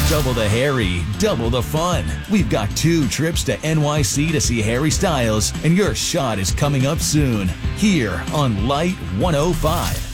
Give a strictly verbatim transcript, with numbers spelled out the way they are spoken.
Double the Harry, double the fun. We've got two trips to N Y C to see Harry Styles, and your shot is coming up soon. Here on Light one oh five.